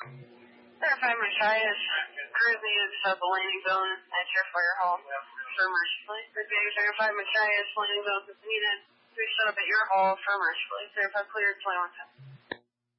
Verify Machias currently is at the landing zone at your fire hall for Mercy. Verify Machias landing zone is needed to be set up at your hall for Mercy. Verify cleared 2110.